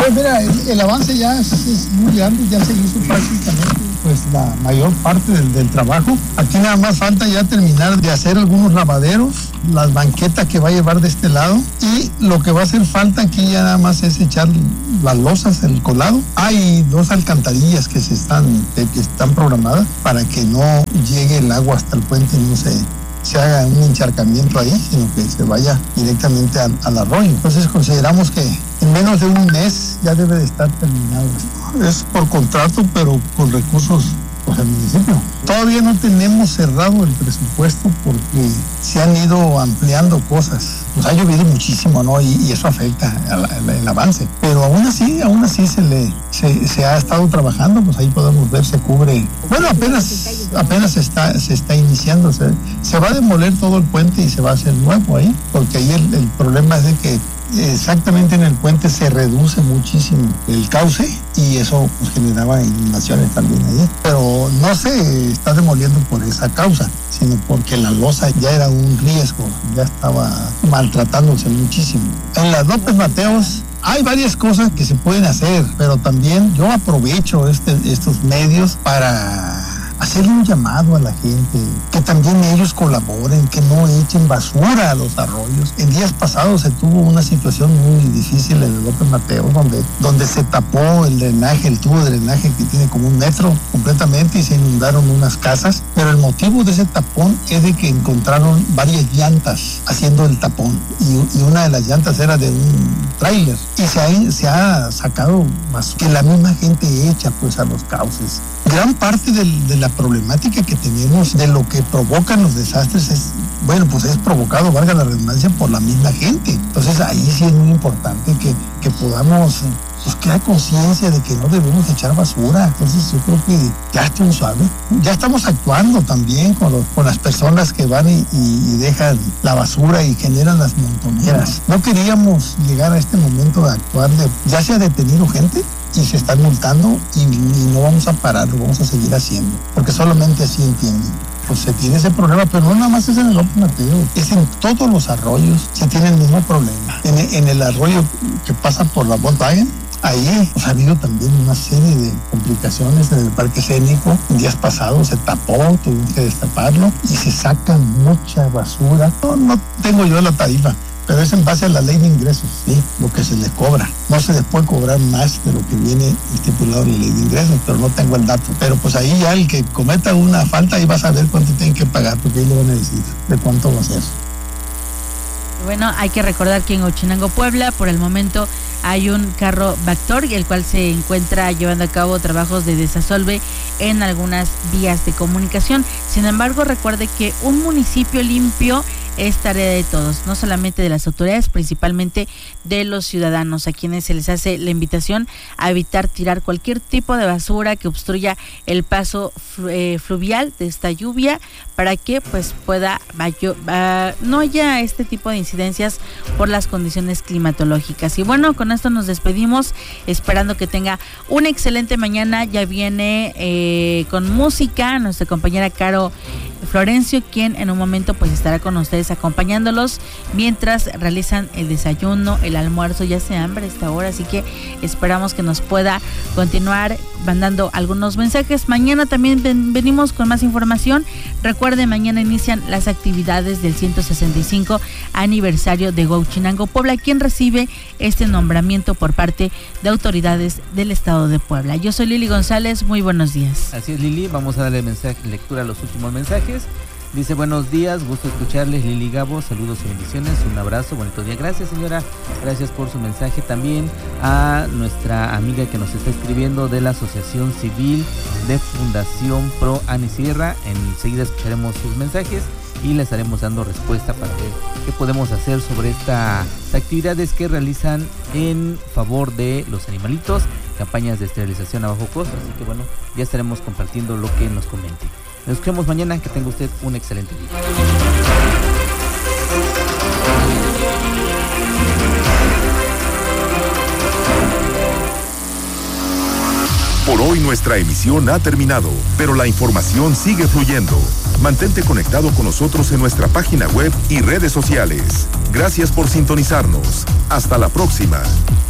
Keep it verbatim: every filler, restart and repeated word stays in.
Pues mira, el, el avance ya es, es muy grande, ya se hizo prácticamente pues la mayor parte del, del trabajo. Aquí nada más falta ya terminar de hacer algunos lavaderos, las banquetas que va a llevar de este lado, y lo que va a hacer falta aquí ya nada más es echar las losas, el colado. Hay dos alcantarillas que se están, que están programadas para que no llegue el agua hasta el puente y no se, se haga un encharcamiento ahí, sino que se vaya directamente al, al arroyo. Entonces consideramos que en menos de un mes ya debe de estar terminado. Es por contrato, pero con recursos pues, del municipio. Todavía no tenemos cerrado el presupuesto porque se han ido ampliando cosas. Pues ha llovido muchísimo, ¿no? Y, y eso afecta el avance. Pero aún así, aún así se le se, se ha estado trabajando, pues ahí podemos ver, se cubre. Bueno, apenas, apenas se está, se está iniciando. Se, se va a demoler todo el puente y se va a hacer nuevo ahí, porque ahí el, el problema es de que exactamente en el puente se reduce muchísimo el cauce y eso pues, generaba inundaciones también ahí. Pero no se está demoliendo por esa causa, sino porque la losa ya era un riesgo, ya estaba maltratándose muchísimo. En las López Mateos hay varias cosas que se pueden hacer, pero también yo aprovecho este, estos medios para hacerle un llamado a la gente, que también ellos colaboren, que no echen basura a los arroyos. En días pasados se tuvo una situación muy difícil en el López Mateos, donde, donde se tapó el drenaje, el tubo de drenaje que tiene como un metro completamente y se inundaron unas casas, pero el motivo de ese tapón es de que encontraron varias llantas haciendo el tapón y, y una de las llantas era de un tráiler y se ha, se ha sacado basura que la misma gente echa pues a los cauces. Gran parte del, de la problemática que tenemos de lo que provocan los desastres es, bueno, pues es provocado, valga la redundancia, por la misma gente. Entonces ahí sí es muy importante que, que podamos pues, crear conciencia de que no debemos echar basura. Entonces yo creo que ya estoy suave. Ya estamos actuando también con, los, con las personas que van y, y, y dejan la basura y generan las montoneras. No queríamos llegar a este momento de actuar, de, ya se ha detenido gente y se están multando y, y no vamos a parar, lo vamos a seguir haciendo, porque solamente así entienden. Pues se tiene ese problema, pero no nada más es en el López Mateos, es en todos los arroyos se tiene el mismo problema. En, en el arroyo que pasa por la Volkswagen, ahí pues, ha habido también una serie de complicaciones en el parque escénico. En días pasados se tapó, tuvimos que destaparlo y se saca mucha basura. No, no tengo yo la tarifa, pero es en base a la ley de ingresos, sí, lo que se les cobra. No se les puede cobrar más de lo que viene estipulado en la ley de ingresos, pero no tengo el dato. Pero pues ahí ya el que cometa una falta, ahí va a saber cuánto tienen que pagar, porque ahí le van a decir de cuánto va a ser. Bueno, hay que recordar que en Huachinango, Puebla, por el momento hay un carro Vactor, el cual se encuentra llevando a cabo trabajos de desasolve en algunas vías de comunicación. Sin embargo, recuerde que un municipio limpio es tarea de todos, no solamente de las autoridades, principalmente de los ciudadanos, a quienes se les hace la invitación a evitar tirar cualquier tipo de basura que obstruya el paso eh, fluvial de esta lluvia, para que pues pueda uh, no haya este tipo de incidencias por las condiciones climatológicas. Y bueno, con esto nos despedimos, esperando que tenga una excelente mañana. Ya viene eh, con música nuestra compañera Caro Florencio, quien en un momento pues estará con ustedes acompañándolos mientras realizan el desayuno, el almuerzo. Ya se hambre a esta hora, así que esperamos que nos pueda continuar mandando algunos mensajes. Mañana también ven, venimos con más información. Recuerden, mañana inician las actividades del ciento sesenta y cinco aniversario de Huachinango, Puebla, quien recibe este nombramiento por parte de autoridades del estado de Puebla. Yo soy Lili González, muy buenos días. Así es, Lili, vamos a darle mensaje, lectura a los últimos mensajes. Dice, buenos días, gusto escucharles, Lili Gabo, saludos y bendiciones, un abrazo, bonito día. Gracias, señora, gracias por su mensaje. También a nuestra amiga que nos está escribiendo de la Asociación Civil de Fundación Pro Ani Sierra. Enseguida escucharemos sus mensajes y le estaremos dando respuesta para ver qué podemos hacer sobre estas actividades que realizan en favor de los animalitos, campañas de esterilización a bajo costo. Así que bueno, ya estaremos compartiendo lo que nos comente. Nos escuchamos mañana, que tenga usted un excelente día. Por hoy nuestra emisión ha terminado, pero la información sigue fluyendo. Mantente conectado con nosotros en nuestra página web y redes sociales. Gracias por sintonizarnos. Hasta la próxima.